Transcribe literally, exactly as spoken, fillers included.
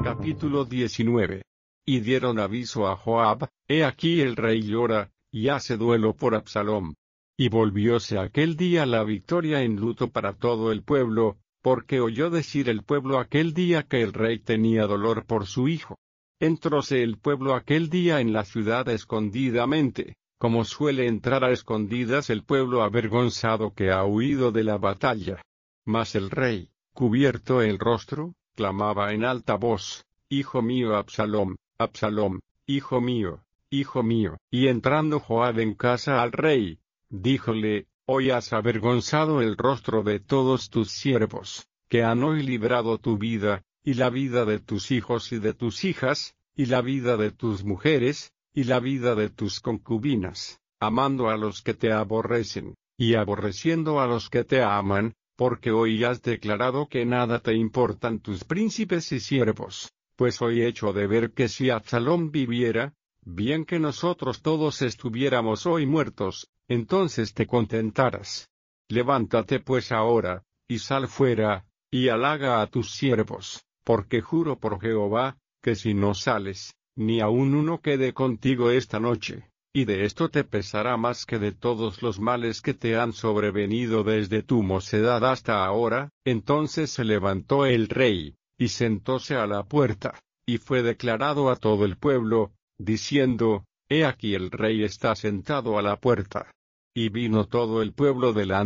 Capítulo diecinueve. Y dieron aviso a Joab: He aquí el rey llora, y hace duelo por Absalom. Y volvióse aquel día la victoria en luto para todo el pueblo, porque oyó decir el pueblo aquel día que el rey tenía dolor por su hijo. Entróse el pueblo aquel día en la ciudad escondidamente, como suele entrar a escondidas el pueblo avergonzado que ha huido de la batalla. Mas el rey, cubierto el rostro, clamaba en alta voz: Hijo mío Absalom, Absalom, hijo mío, hijo mío. Y entrando Joab en casa al rey, díjole: Hoy has avergonzado el rostro de todos tus siervos, que han hoy librado tu vida, y la vida de tus hijos y de tus hijas, y la vida de tus mujeres, y la vida de tus concubinas, amando a los que te aborrecen, y aborreciendo a los que te aman, porque hoy has declarado que nada te importan tus príncipes y siervos. Pues hoy he hecho de ver que si Absalom viviera, bien que nosotros todos estuviéramos hoy muertos, entonces te contentarás. Levántate pues ahora, y sal fuera, y halaga a tus siervos, porque juro por Jehová, que si no sales, ni aun uno quede contigo esta noche, y de esto te pesará más que de todos los males que te han sobrevenido desde tu mocedad hasta ahora. Entonces se levantó el rey, y sentóse a la puerta, y fue declarado a todo el pueblo, diciendo: He aquí el rey está sentado a la puerta. Y vino todo el pueblo delante